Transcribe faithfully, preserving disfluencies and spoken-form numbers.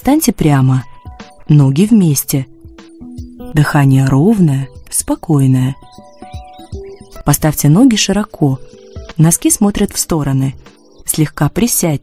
Встаньте прямо, ноги вместе. Дыхание ровное, спокойное. Поставьте ноги широко, носки смотрят в стороны. Слегка присядьте.